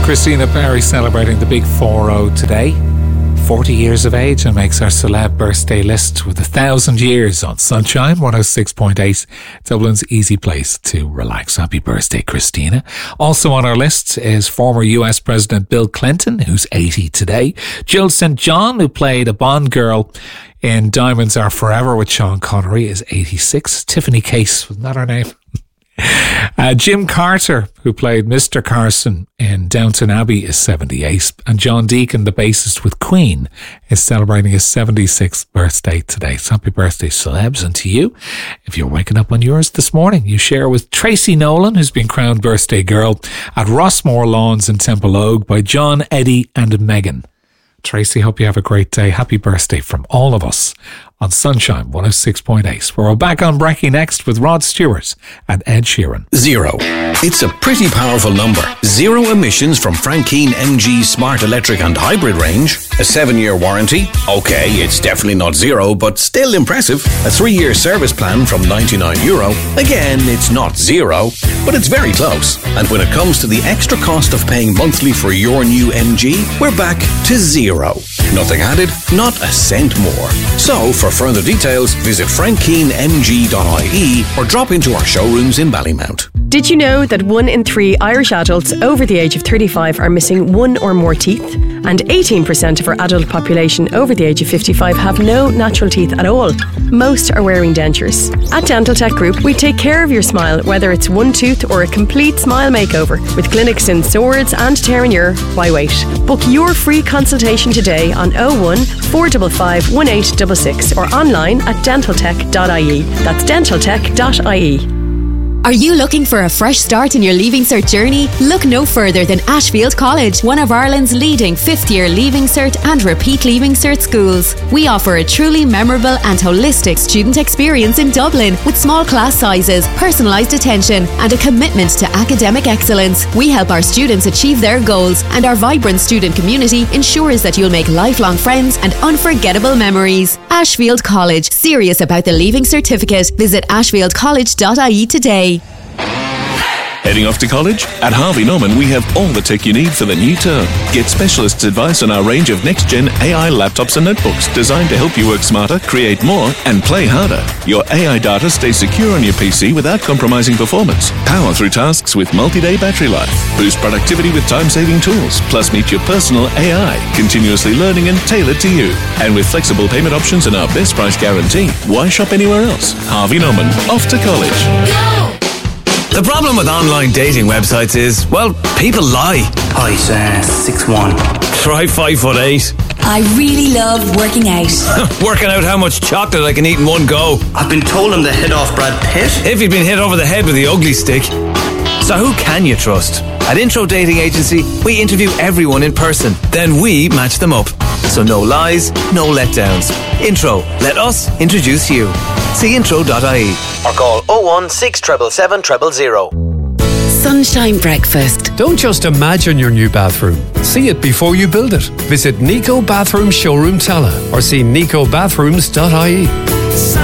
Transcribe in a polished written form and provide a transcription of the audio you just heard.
Christina Perry celebrating the big 4-0 today. 40 years of age and makes our celeb birthday list with 1,000 years on Sunshine 106.8, Dublin's easy place to relax. Happy birthday, Christina. Also on our list is former US President Bill Clinton, who's 80 today. Jill St. John, who played a Bond girl in Diamonds Are Forever with Sean Connery, is 86. Tiffany Case, wasn't that her name? Jim Carter, who played Mr. Carson in Downton Abbey, is 78. And John Deacon, the bassist with Queen, is celebrating his 76th birthday today. So happy birthday, celebs. And to you, if you're waking up on yours this morning, you share with Tracy Nolan, who's been crowned birthday girl at Rossmore Lawns in Temple Ogue by John, Eddie and Megan. Tracy, hope you have a great day. Happy birthday from all of us on Sunshine 106.8. We're back on Brekkie next with Rod Stewart and Ed Sheeran. 0. It's a pretty powerful number. 0 emissions from Frankine MG Smart Electric and Hybrid range. A 7-year warranty. Okay, it's definitely not 0, but still impressive. A 3-year service plan from €99. Again, it's not 0, but it's very close. And when it comes to the extra cost of paying monthly for your new MG, we're back to 0. Nothing added, not a cent more. So, for further details, visit frankinemg.ie or drop into our showrooms in Ballymount. Did you know that 1 in 3 Irish adults over the age of 35 are missing 1 or more teeth? And 18% of our adult population over the age of 55 have no natural teeth at all. Most are wearing dentures. At Dental Tech Group, we take care of your smile, whether it's one tooth or a complete smile makeover. With clinics in Swords and Terenure, why wait? Book your free consultation today on 01 455 1866 or online at dentaltech.ie. That's dentaltech.ie. Are you looking for a fresh start in your Leaving Cert journey? Look no further than Ashfield College, one of Ireland's leading 5th-year Leaving Cert and repeat Leaving Cert schools. We offer a truly memorable and holistic student experience in Dublin with small class sizes, personalised attention and a commitment to academic excellence. We help our students achieve their goals, and our vibrant student community ensures that you'll make lifelong friends and unforgettable memories. Ashfield College, serious about the Leaving Certificate. Visit ashfieldcollege.ie today. Heading off to college? At Harvey Norman, we have all the tech you need for the new term. Get specialists' advice on our range of next-gen AI laptops and notebooks designed to help you work smarter, create more, and play harder. Your AI data stays secure on your PC without compromising performance. Power through tasks with multi-day battery life. Boost productivity with time-saving tools. Plus, meet your personal AI, continuously learning and tailored to you. And with flexible payment options and our best price guarantee, why shop anywhere else? Harvey Norman, off to college. Go! The problem with online dating websites is, well, people lie. Height 6'1". Try 5'8". I really love working out. Working out how much chocolate I can eat in one go. I've been told I'm the hit off Brad Pitt. If you'd been hit over the head with the ugly stick. So who can you trust? At Intro Dating Agency, we interview everyone in person. Then we match them up. So no lies, no letdowns. Intro, let us introduce you. See intro.ie or call 01 677 000. Sunshine Breakfast. Don't just imagine your new bathroom. See it before you build it. Visit Nico Bathroom Showroom Tala or see nicobathrooms.ie.